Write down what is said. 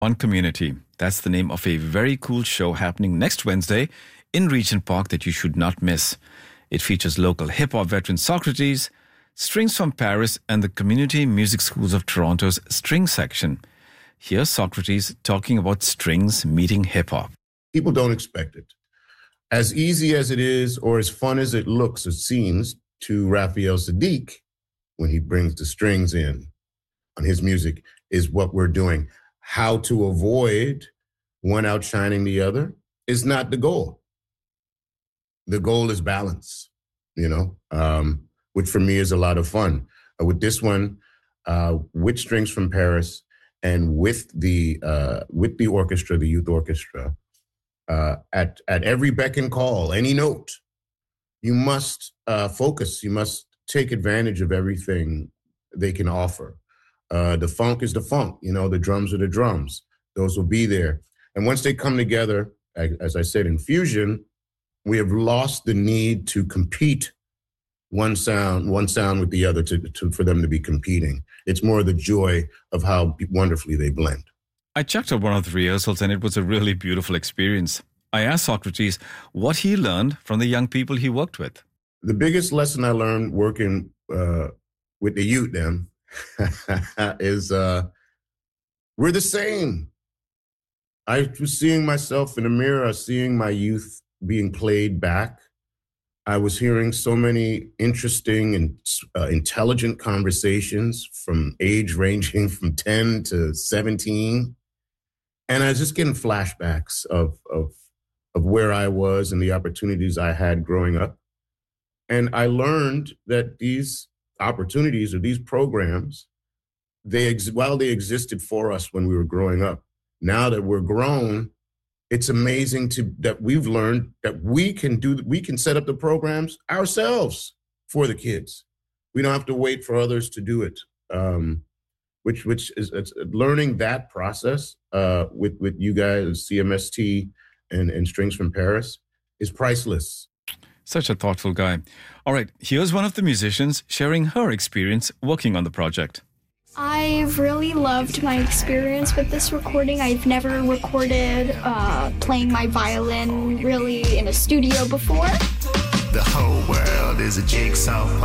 on Community. That's the name of a very cool show happening next Wednesday in Regent Park that you should not miss. It features local hip-hop veteran Socrates, Strings from Paris, and the Community Music Schools of Toronto's string section. Here's Socrates talking about strings meeting hip-hop. People don't expect it. As easy as it is, or as fun as it looks or seems to Raphael Saadiq when he brings the strings in on his music, is what we're doing. How to avoid one outshining the other is not the goal. The goal is balance, which for me is a lot of fun. With this one, with Strings from Paris and with the orchestra, the youth orchestra, at every beck and call, any note, you must focus. You must take advantage of everything they can offer. The funk is the funk, the drums are the drums. Those will be there. And once they come together, as I said, in fusion, we have lost the need to compete one sound with the other for them to be competing. It's more the joy of how wonderfully they blend. I checked out one of the rehearsals and it was a really beautiful experience. I asked Socrates what he learned from the young people he worked with. The biggest lesson I learned working with the youth then is we're the same. I was seeing myself in the mirror, seeing my youth being played back. I was hearing so many interesting and intelligent conversations from age ranging from 10 to 17. And I was just getting flashbacks of where I was and the opportunities I had growing up. And I learned that these opportunities or these programs, while they existed for us when we were growing up, now that we're grown, it's amazing that we've learned that we can set up the programs ourselves for the kids. We don't have to wait for others to do it. Which is it's learning that process with you guys, CMST and Strings from Paris, is priceless. Such a thoughtful guy. All right, here's one of the musicians sharing her experience working on the project. I've really loved my experience with this recording. I've never recorded playing my violin really in a studio before. The whole world is a jigsaw.